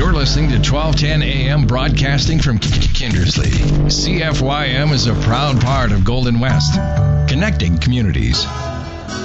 You're listening to 1210 AM broadcasting from Kindersley. CFYM is a proud part of Golden West, connecting communities.